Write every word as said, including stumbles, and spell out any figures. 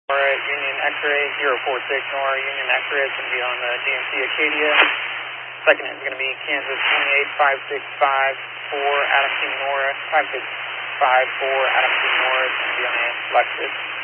Nora, Union X-ray, zero four six Nora, Union X-ray is going to be on the D M C Acadia. Second is going to be Kansas twenty-eight five six five four, Adam King Nora, five six five four, Adam King Nora is going to be on a Lexus.